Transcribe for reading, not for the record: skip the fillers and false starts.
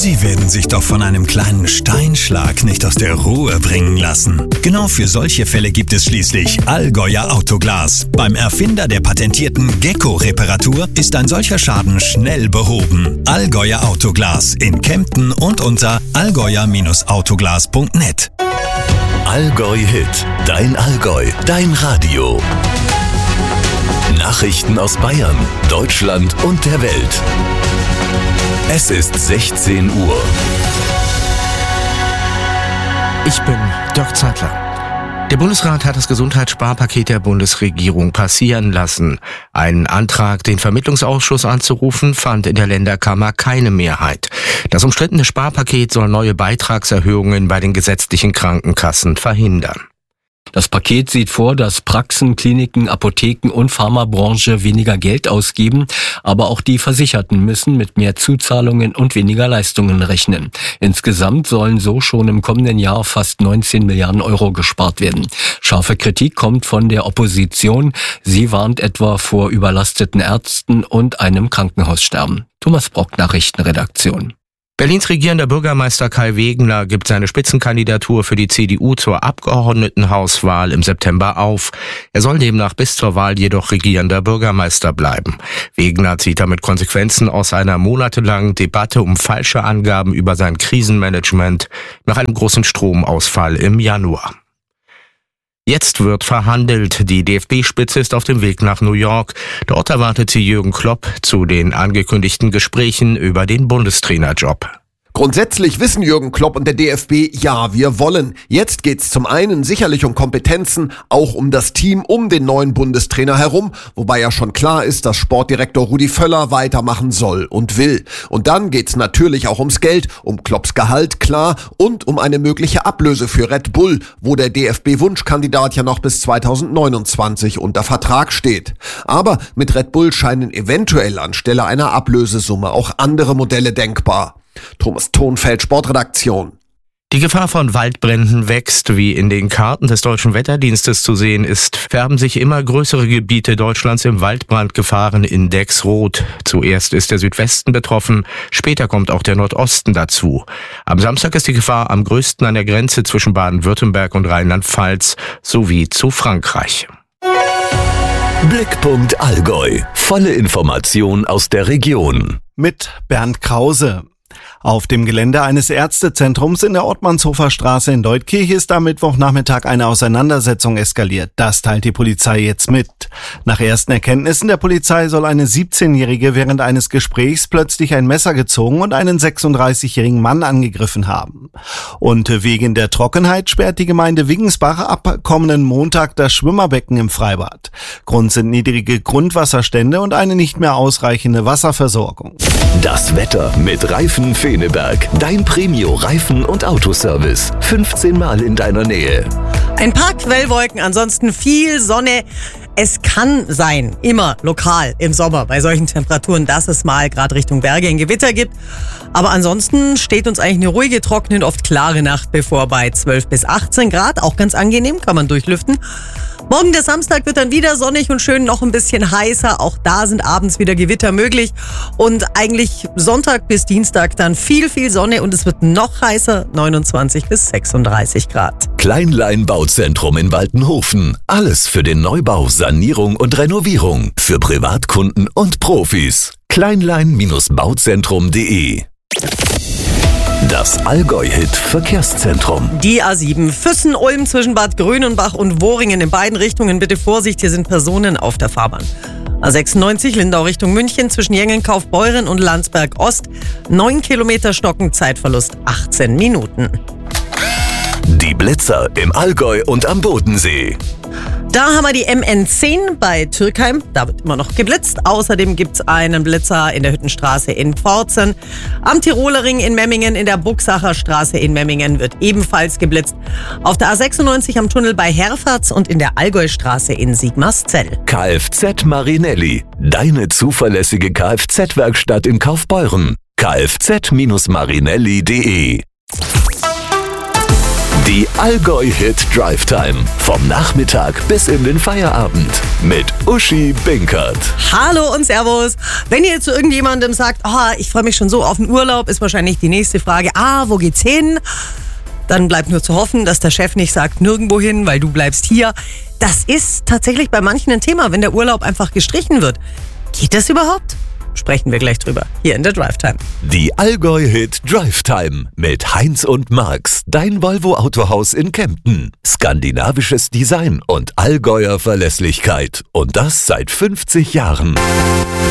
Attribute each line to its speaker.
Speaker 1: Sie werden sich doch von einem kleinen Steinschlag nicht aus der Ruhe bringen lassen. Genau für solche Fälle gibt es schließlich Allgäuer Autoglas. Beim Erfinder der patentierten Gecko-Reparatur ist ein solcher Schaden schnell behoben. Allgäuer Autoglas in Kempten und unter allgäuer-autoglas.net.
Speaker 2: Allgäu Hit, dein Allgäu, dein Radio. Nachrichten aus Bayern, Deutschland und der Welt. Es ist 16 Uhr.
Speaker 3: Ich bin Dirk Zeitler. Der Bundesrat hat das Gesundheitssparpaket der Bundesregierung passieren lassen. Ein Antrag, den Vermittlungsausschuss anzurufen, fand in der Länderkammer keine Mehrheit. Das umstrittene Sparpaket soll neue Beitragserhöhungen bei den gesetzlichen Krankenkassen verhindern.
Speaker 4: Das Paket sieht vor, dass Praxen, Kliniken, Apotheken und Pharmabranche weniger Geld ausgeben, aber auch die Versicherten müssen mit mehr Zuzahlungen und weniger Leistungen rechnen. Insgesamt sollen so schon im kommenden Jahr fast 19 Milliarden Euro gespart werden. Scharfe Kritik kommt von der Opposition. Sie warnt etwa vor überlasteten Ärzten und einem Krankenhaussterben. Thomas Brock, Nachrichtenredaktion.
Speaker 3: Berlins regierender Bürgermeister Kai Wegener gibt seine Spitzenkandidatur für die CDU zur Abgeordnetenhauswahl im September auf. Er soll demnach bis zur Wahl jedoch regierender Bürgermeister bleiben. Wegener zieht damit Konsequenzen aus einer monatelangen Debatte um falsche Angaben über sein Krisenmanagement nach einem großen Stromausfall im Januar. Jetzt wird verhandelt. Die DFB-Spitze ist auf dem Weg nach New York. Dort erwartet sie Jürgen Klopp zu den angekündigten Gesprächen über den Bundestrainerjob.
Speaker 5: Grundsätzlich wissen Jürgen Klopp und der DFB, ja, wir wollen. Jetzt geht's zum einen sicherlich um Kompetenzen, auch um das Team um den neuen Bundestrainer herum, wobei ja schon klar ist, dass Sportdirektor Rudi Völler weitermachen soll und will. Und dann geht's natürlich auch ums Geld, um Klopps Gehalt, klar, und um eine mögliche Ablöse für Red Bull, wo der DFB-Wunschkandidat ja noch bis 2029 unter Vertrag steht. Aber mit Red Bull scheinen eventuell anstelle einer Ablösesumme auch andere Modelle denkbar. Thomas Thonfeld, Sportredaktion.
Speaker 3: Die Gefahr von Waldbränden wächst. Wie in den Karten des Deutschen Wetterdienstes zu sehen ist, färben sich immer größere Gebiete Deutschlands im Waldbrandgefahrenindex rot. Zuerst ist der Südwesten betroffen, später kommt auch der Nordosten dazu. Am Samstag ist die Gefahr am größten an der Grenze zwischen Baden-Württemberg und Rheinland-Pfalz sowie zu Frankreich.
Speaker 2: Blickpunkt Allgäu. Volle Information aus der Region.
Speaker 6: Mit Bernd Krause. Auf dem Gelände eines Ärztezentrums in der Ottmannshofer Straße in Leutkirch ist am Mittwochnachmittag eine Auseinandersetzung eskaliert. Das teilt die Polizei jetzt mit. Nach ersten Erkenntnissen der Polizei soll eine 17-Jährige während eines Gesprächs plötzlich ein Messer gezogen und einen 36-jährigen Mann angegriffen haben. Und wegen der Trockenheit sperrt die Gemeinde Wiggensbach ab kommenden Montag das Schwimmerbecken im Freibad. Grund sind niedrige Grundwasserstände und eine nicht mehr ausreichende Wasserversorgung.
Speaker 2: Das Wetter mit Reifen Feneberg. Dein Premio-Reifen- und Autoservice. 15 Mal in deiner Nähe.
Speaker 7: Ein paar Quellwolken, ansonsten viel Sonne. Es kann sein, immer lokal im Sommer bei solchen Temperaturen, dass es mal gerade Richtung Berge ein Gewitter gibt. Aber ansonsten steht uns eigentlich eine ruhige, trockene, oft klare Nacht bevor bei 12 bis 18 Grad. Auch ganz angenehm, kann man durchlüften. Morgen der Samstag wird dann wieder sonnig und schön noch ein bisschen heißer. Auch da sind abends wieder Gewitter möglich. Und eigentlich Sonntag bis Dienstag dann viel Sonne und es wird noch heißer, 29 bis 36 Grad.
Speaker 2: Kleinlein Bauzentrum in Waltenhofen. Alles für den Neubau, Sanierung und Renovierung. Für Privatkunden und Profis. Kleinlein-bauzentrum.de. Das Allgäu-Hit-Verkehrszentrum.
Speaker 7: Die A7 Füssen-Ulm zwischen Bad Grönenbach und Woringen in beiden Richtungen. Bitte Vorsicht, hier sind Personen auf der Fahrbahn. A96 Lindau Richtung München zwischen Jengenkaufbeuren und Landsberg Ost. 9 Kilometer Stocken, Zeitverlust 18 Minuten.
Speaker 2: Die Blitzer im Allgäu und am Bodensee.
Speaker 7: Da haben wir die MN10 bei Türkheim, da wird immer noch geblitzt. Außerdem gibt es einen Blitzer in der Hüttenstraße in Pforzen. Am Tirolering in Memmingen, in der Buchsacher Straße in Memmingen wird ebenfalls geblitzt. Auf der A96 am Tunnel bei Herfatz und in der Allgäustraße in Sigmarszell.
Speaker 2: Kfz Marinelli, deine zuverlässige Kfz-Werkstatt in Kaufbeuren. kfz-marinelli.de Die Allgäu Hit Drive Time. Vom Nachmittag bis in den Feierabend. Mit Uschi Binkert.
Speaker 7: Hallo und Servus. Wenn ihr zu irgendjemandem sagt, ich freue mich schon so auf den Urlaub, ist wahrscheinlich die nächste Frage, wo geht's hin? Dann bleibt nur zu hoffen, dass der Chef nicht sagt, nirgendwo hin, weil du bleibst hier. Das ist tatsächlich bei manchen ein Thema, wenn der Urlaub einfach gestrichen wird. Geht das überhaupt? Sprechen wir gleich drüber, hier in der Drive Time.
Speaker 2: Die Allgäu Hit Drive Time mit Heinz und Marx, dein Volvo Autohaus in Kempten. Skandinavisches Design und Allgäuer Verlässlichkeit. Und das seit 50 Jahren.